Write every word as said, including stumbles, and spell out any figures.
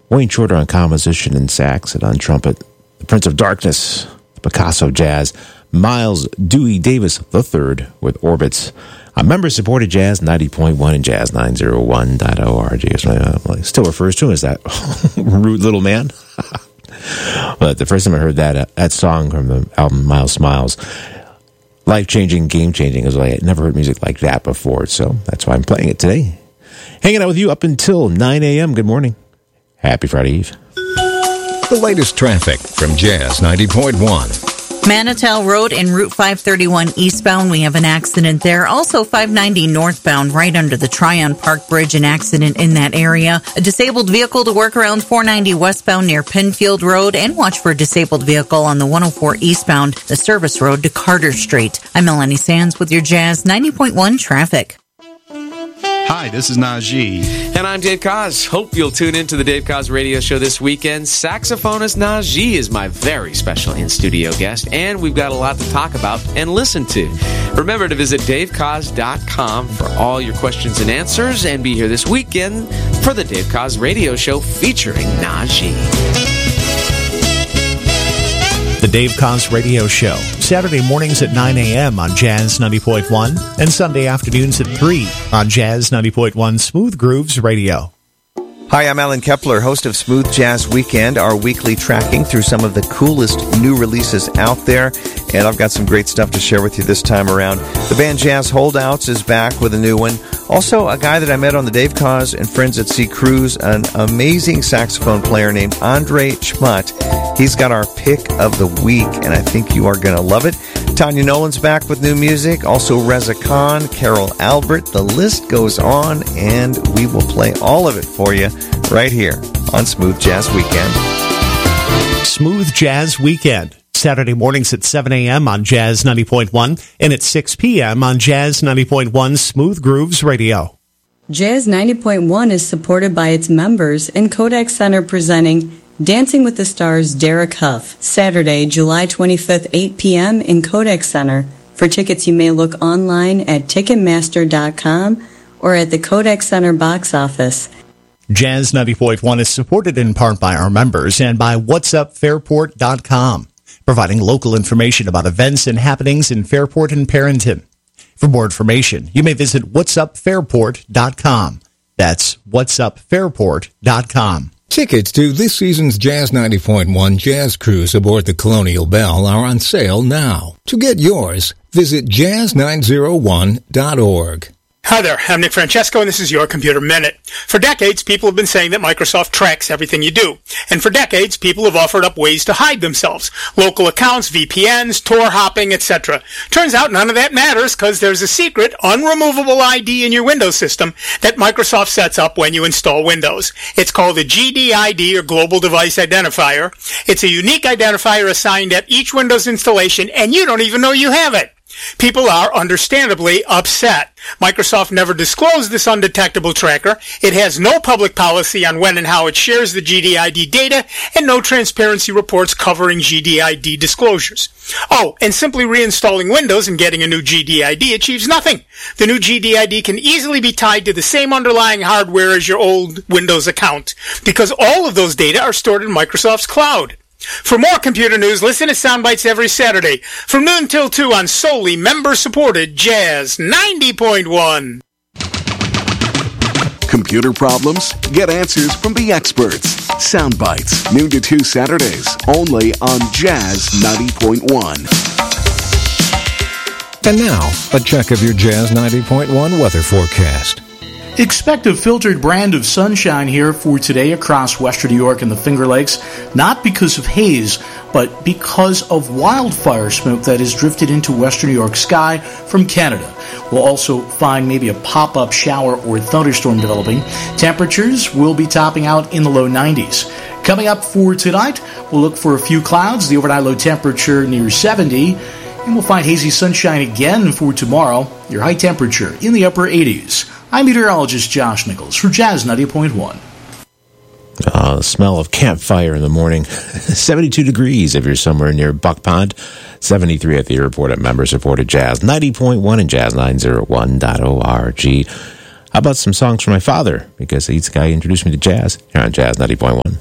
Wayne Shorter on composition and sax, and on trumpet, the Prince of Darkness, Picasso Jazz, Miles Dewey Davis the third with Orbits. A member-supported Jazz ninety point one and Jazz nine oh one dot org. Still refers to him as that rude little man. But the first time I heard that uh, that song from the album Miles Smiles, life-changing, game-changing. I was like, I'd never heard music like that before, so that's why I'm playing it today. Hanging out with you up until nine a.m. Good morning. Happy Friday Eve. The latest traffic from Jazz ninety point one. Manitou Road and Route five thirty-one eastbound, we have an accident there. Also five ninety northbound, right under the Tryon Park Bridge, an accident in that area. A disabled vehicle to work around four ninety westbound near Penfield Road, and watch for a disabled vehicle on the one oh four eastbound, the service road to Carter Street. I'm Melanie Sands with your Jazz ninety point one traffic. Hi, this is Najee. And I'm Dave Koz. Hope you'll tune in to the Dave Koz radio show this weekend. Saxophonist Najee is my very special in-studio guest, and we've got a lot to talk about and listen to. Remember to visit dave koz dot com for all your questions and answers, and be here this weekend for the Dave Koz radio show featuring Najee. The Dave Koz Radio Show, Saturday mornings at nine a.m. on Jazz ninety point one and Sunday afternoons at three on Jazz ninety point one Smooth Grooves Radio. Hi, I'm Alan Kepler, host of Smooth Jazz Weekend, our weekly tracking through some of the coolest new releases out there. And I've got some great stuff to share with you this time around. The band Jazz Holdouts is back with a new one. Also, a guy that I met on the Dave Koz and Friends at Sea Cruise, an amazing saxophone player named Andre Chmut. He's got our pick of the week, and I think you are going to love it. Tanya Nolan's back with new music. Also, Reza Khan, Carol Albert. The list goes on, and we will play all of it for you right here on Smooth Jazz Weekend. Smooth Jazz Weekend, Saturday mornings at seven a.m. on Jazz ninety point one and at six p.m. on Jazz ninety point one Smooth Grooves Radio. Jazz ninety point one is supported by its members and Kodak Center presenting Dancing with the Stars Derek Huff, Saturday, July twenty-fifth, eight p.m. in Kodak Center. For tickets, you may look online at ticketmaster dot com or at the Kodak Center box office. Jazz ninety point one is supported in part by our members and by whats up fairport dot com, providing local information about events and happenings in Fairport and Perrington. For more information, you may visit whats up fairport dot com. That's whats up fairport dot com. Tickets to this season's Jazz ninety point one Jazz Cruise aboard the Colonial Belle are on sale now. To get yours, visit jazz nine oh one dot org. Hi there, I'm Nick Francesco, and this is your Computer Minute. For decades, people have been saying that Microsoft tracks everything you do. And for decades, people have offered up ways to hide themselves. Local accounts, V P Ns, Tor hopping, et cetera. Turns out none of that matters because there's a secret, unremovable I D in your Windows system that Microsoft sets up when you install Windows. It's called the G D I D, or Global Device Identifier. It's a unique identifier assigned at each Windows installation, and you don't even know you have it. People are understandably upset. Microsoft never disclosed this undetectable tracker. It has no public policy on when and how it shares the G D I D data, and no transparency reports covering G D I D disclosures. Oh, and simply reinstalling Windows and getting a new G D I D achieves nothing. The new G D I D can easily be tied to the same underlying hardware as your old Windows account, because all of those data are stored in Microsoft's cloud. For more computer news, listen to Soundbites every Saturday from noon till two on solely member-supported Jazz ninety point one. Computer problems? Get answers from the experts. Soundbites, noon to two Saturdays, only on Jazz ninety point one. And now, a check of your Jazz ninety point one weather forecast. Expect a filtered brand of sunshine here for today across western New York and the Finger Lakes, not because of haze, but because of wildfire smoke that has drifted into western New York sky from Canada. We'll also find maybe a pop-up shower or thunderstorm developing. Temperatures will be topping out in the low nineties. Coming up for tonight, we'll look for a few clouds, the overnight low temperature near seventy, and we'll find hazy sunshine again for tomorrow, your high temperature in the upper eighties. I'm meteorologist Josh Nichols for Jazz ninety point one. Uh, the smell of campfire in the morning. seventy-two degrees if you're somewhere near Buck Pond. seventy-three at the airport at member-supported Jazz ninety point one and Jazz nine oh one dot org. How about some songs from my father? Because he's the guy who introduced me to jazz here on Jazz ninety point one.